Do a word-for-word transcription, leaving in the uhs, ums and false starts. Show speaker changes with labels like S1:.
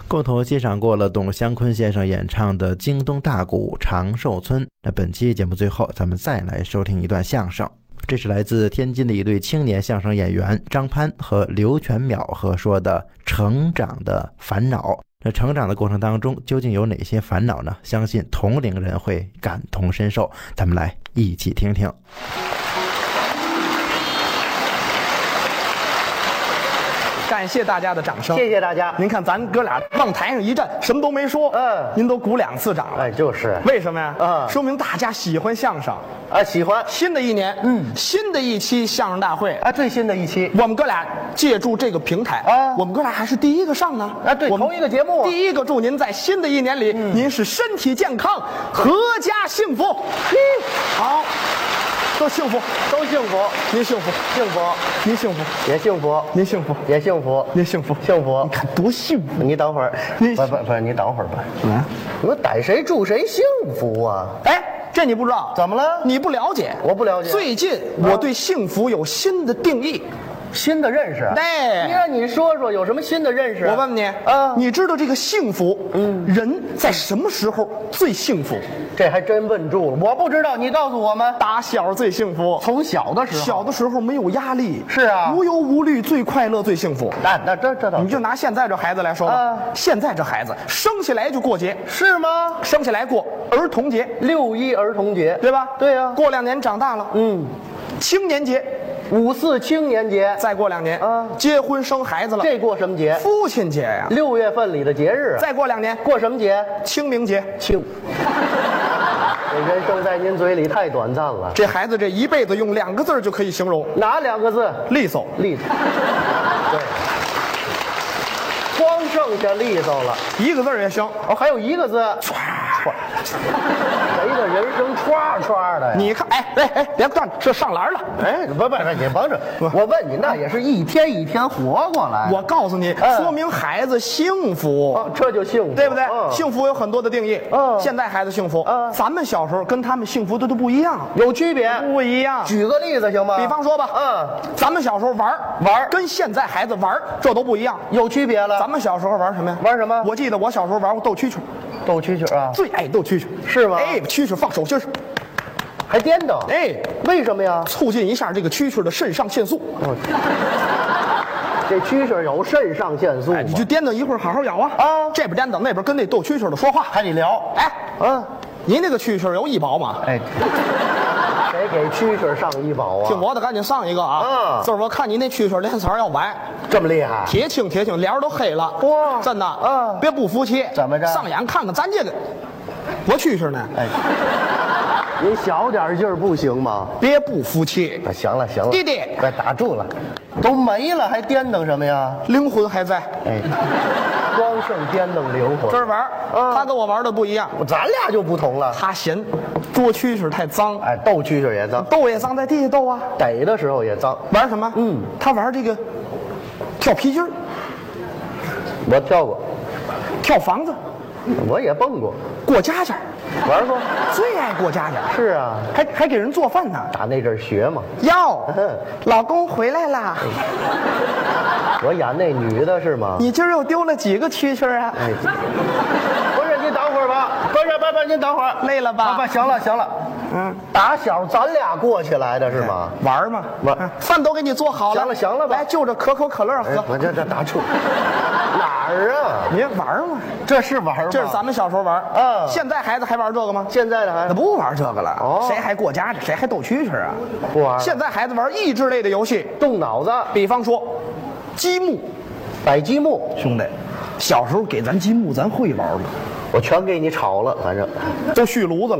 S1: 共同欣赏过了董湘坤先生演唱的京东大鼓长寿村。那本期节目最后，咱们再来收听一段相声。这是来自天津的一对青年相声演员张潘和刘全淼合说的成长的烦恼。那成长的过程当中究竟有哪些烦恼呢？相信同龄人会感同身受，咱们来一起听听。
S2: 感谢大家的掌声，
S3: 谢谢大家。
S2: 您看咱哥俩往台上一站，什么都没说，
S3: 嗯，
S2: 您都鼓两次掌了。
S3: 哎，就是，
S2: 为什么呀？
S3: 嗯，
S2: 说明大家喜欢相声
S3: 啊，喜欢。
S2: 新的一年，嗯，新的一期相声大会
S3: 啊，最新的一期，
S2: 我们哥俩借助这个平台
S3: 啊，
S2: 我们哥俩还是第一个上呢。
S3: 啊，对，头一个节目，
S2: 第一个祝您在新的一年里，嗯、您是身体健康，阖家幸福。嗯，好。都幸福，
S3: 都幸福，
S2: 您幸福，
S3: 幸福，
S2: 您幸福，
S3: 也幸福，
S2: 您幸福，
S3: 也幸福，
S2: 您幸福，
S3: 幸福。
S2: 你看多幸福！
S3: 你等会儿，
S2: 你
S3: 不不不，你等会儿吧。
S2: 嗯，
S3: 我逮谁祝谁幸福啊？
S2: 哎，这你不知道？
S3: 怎么了？
S2: 你不了解？
S3: 我不了解。
S2: 最近我对幸福有新的定义。
S3: 新的认识，
S2: 对，
S3: 你让你说说有什么新的认识？
S2: 我问问你，
S3: 啊，
S2: 你知道这个幸福，嗯，人在什么时候最幸福？
S3: 这还真问住了，我不知道，你告诉我们。
S2: 打小最幸福，
S3: 从小的时候，
S2: 小的时候没有压力，
S3: 是啊，
S2: 无忧无虑，最快乐，最幸福。
S3: 那那这这倒，
S2: 你就拿现在这孩子来说吧，
S3: 啊，
S2: 现在这孩子生下来就过节，
S3: 是吗？
S2: 生下来过儿童节，
S3: 六一儿童节，
S2: 对吧？
S3: 对呀，
S2: 过两年长大了，嗯，青年节。
S3: 五四青年节，
S2: 再过两年
S3: 啊，
S2: 结婚生孩子了，
S3: 这过什么节？
S2: 父亲节呀，
S3: 六月份里的节日。
S2: 再过两年
S3: 过什么节？
S2: 清明节。
S3: 清。这人生在您嘴里太短暂了。
S2: 这孩子这一辈子用两个字就可以形容，
S3: 哪两个字？
S2: 利索，
S3: 利索。对。光剩下利索了，
S2: 一个字也行。
S3: 哦，还有一个字，歘歘。谁的人生歘歘的呀？
S2: 你看，哎哎哎，别看这上篮了。
S3: 哎，不不，你甭着。我问你，那也是一天一天活过来。
S2: 我告诉你，说明孩子幸福，
S3: 哦，这就幸福，
S2: 对不对？幸福有很多的定义。
S3: 嗯，
S2: 现在孩子幸福，嗯，咱们小时候跟他们幸福的都不一样，
S3: 有区别，
S2: 不一样。
S3: 举个例子行吗？
S2: 比方说吧，
S3: 嗯，
S2: 咱们小时候玩
S3: 玩，
S2: 跟现在孩子玩这都不一样，
S3: 有区别了。
S2: 咱们小时候玩什么呀？
S3: 玩什么？
S2: 我记得我小时候玩过斗蛐蛐。
S3: 斗蛐蛐啊，
S2: 最爱斗蛐蛐，
S3: 是吗？
S2: 哎，蛐蛐放手心，
S3: 还颠倒，
S2: 哎，
S3: 为什么呀？
S2: 促进一下这个蛐蛐的肾上腺素。
S3: 哦，这蛐蛐有肾上腺素，
S2: 哎，你就颠倒一会儿，好好咬啊！
S3: 啊，
S2: 这边颠倒，那边跟那斗蛐蛐的说话，
S3: 还得聊。
S2: 哎，
S3: 嗯，
S2: 你那个蛐蛐有医保吗？
S3: 哎，谁给蛐蛐上医保啊？
S2: 听我的，赶紧上一个啊！
S3: 嗯，
S2: 就是我看你那蛐蛐脸色要白，
S3: 这么厉害，
S2: 铁青铁青，脸都黑了。
S3: 哇，
S2: 真的，
S3: 嗯，
S2: 别不服气。
S3: 怎么着？
S2: 上眼看看咱这个，我蛐蛐呢？
S3: 哎，您小点劲儿不行吗？
S2: 别不服气。
S3: 啊，行了行了，
S2: 弟弟，
S3: 快打住了，都没了还颠腾什么呀？
S2: 灵魂还在。
S3: 哎，光剩颠腾灵魂。
S2: 这玩，
S3: 嗯，
S2: 他跟我玩的不一样，
S3: 咱俩就不同了。
S2: 他嫌捉蛐蛐太脏，
S3: 哎，斗蛐蛐也脏，
S2: 斗也脏，在地下斗啊，
S3: 逮的时候也脏。
S2: 玩什么？
S3: 嗯，
S2: 他玩这个跳皮筋儿，
S3: 我跳过，
S2: 跳房子，
S3: 我也蹦过，
S2: 过家家，
S3: 玩过，
S2: 最爱过家家。
S3: 是啊，
S2: 还还给人做饭呢。
S3: 打那阵儿学嘛。
S2: 哟，老公回来啦！
S3: 我演那女的是吗？
S2: 你今儿又丢了几个蛐蛐啊？
S3: 哎，不是，您等会儿吧，不是，不是，您等会儿，
S2: 累了吧？
S3: 不，行了，行了，嗯，打小咱俩过起来的是吗？
S2: 玩嘛，
S3: 玩，
S2: 饭都给你做好了。
S3: 行了，行了吧？
S2: 来，就着可口可乐喝。
S3: 我这这打住，哪儿啊？
S2: 你玩嘛？
S3: 这是玩吗？
S2: 这是咱们小时候玩。
S3: 嗯，
S2: 现在孩子还玩这个吗？
S3: 现在的孩子
S2: 那不玩这个了。
S3: 哦，
S2: 谁还过家家？谁还斗蛐蛐啊？
S3: 不玩。
S2: 现在孩子玩益智类的游戏，
S3: 动脑子。
S2: 比方说，积木，
S3: 摆积木。
S2: 兄弟，小时候给咱积木，咱会玩吗？
S3: 我全给你炒了，反正
S2: 都续炉子了。